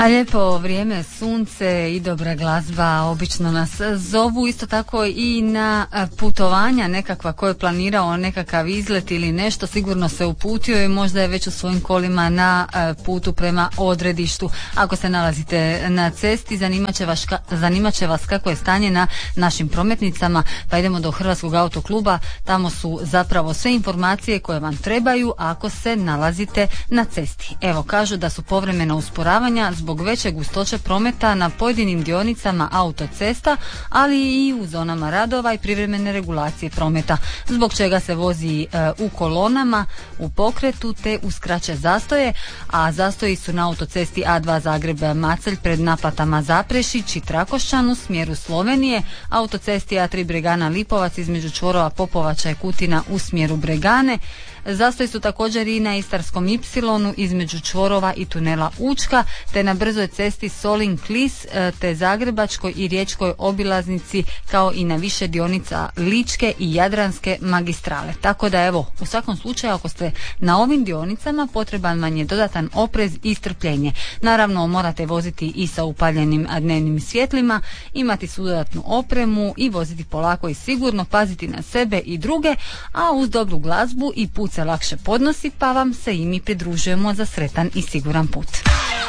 A lijepo vrijeme, sunce i dobra glazba obično nas zovu, isto tako i na putovanja nekakva ko je planirao nekakav izlet ili nešto, sigurno se uputio i možda je već u svojim kolima na putu prema odredištu. Ako se nalazite na cesti, zanimat će vas kako je stanje na našim prometnicama, pa idemo do Hrvatskog autokluba, tamo su zapravo sve informacije koje vam trebaju ako se nalazite na cesti. Evo, kažu da su povremena usporavanja zbog veće gustoće prometa na pojedinim dionicama autocesta, ali i u zonama radova i privremene regulacije prometa, zbog čega se vozi u kolonama, u pokretu te uz kraće zastoje, a zastoji su na autocesti A2 Zagreb-Macelj pred naplatama Zaprešić i Trakošćan u smjeru Slovenije, autocesti A3 Bregana-Lipovac između čvorova Popovača i Kutina u smjeru Bregane. Zastoji su također i na Istarskom Y između čvorova i tunela Učka, te na brzoj cesti Solin-Klis, te Zagrebačkoj i Riječkoj obilaznici, kao i na više dionica Ličke i Jadranske magistrale. Tako da evo, u svakom slučaju ako ste na ovim dionicama, potreban vam je dodatan oprez i strpljenje. Naravno, morate voziti i sa upaljenim dnevnim svjetlima, imati svu dodatnu opremu i voziti polako i sigurno, paziti na sebe i druge, a uz dobru glazbu i put se lakše podnosi, pa vam se i mi pridružujemo za sretan i siguran put.